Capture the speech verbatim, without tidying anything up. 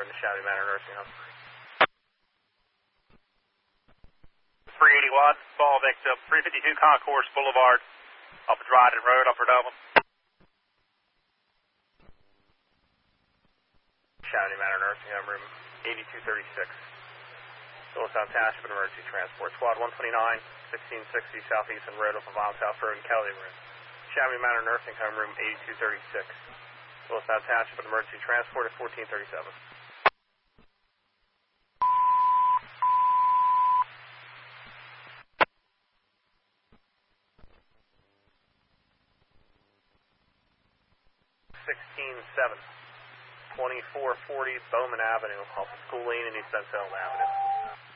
in the Chamonix Manor Nursing Home. three eighty watts, fall victim, three fifty-two Concourse Boulevard, Upper Dryden Road, Upper Dublin. Chamonix Manor Nursing Home, room eighty-two thirty-six. Phillistown Township Emergency Transport, Squad one twenty-nine, sixteen sixty Southeastern Road, Upper Mile South Road in Kelly room. Chamonix Manor Nursing Home, room eighty-two thirty-six. Phillistown Township Emergency Transport at fourteen thirty-seven. sixteen seven, twenty-four forty Bowman Avenue, off of School Lane and East Benson Avenue.